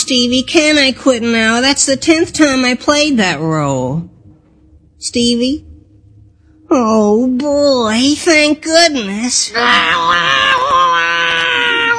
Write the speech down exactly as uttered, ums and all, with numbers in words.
Stevie, can I quit now? That's the tenth time I played that role. Stevie? Oh, boy, thank goodness.